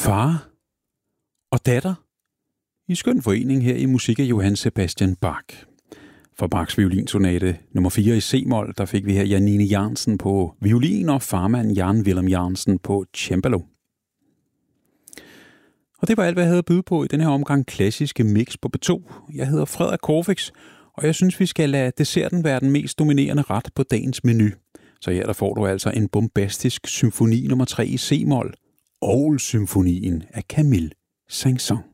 Far og datter i skøn forening her i musik af Johann Sebastian Bach. For Bachs violinsonate nummer 4 i C-mol, der fik vi her Janine Jørgensen på violin og farmand Jan Willem Jørgensen på cembalo. Og det var alt, hvad jeg havde at byde på i den her omgang klassiske mix på B2. Jeg hedder Frederik Corfix, og jeg synes, vi skal lade desserten være den mest dominerende ret på dagens menu. Så her der får du altså en bombastisk symfoni nummer 3 i C-mol, Orgelsymfonien af Camille Saint-Saëns.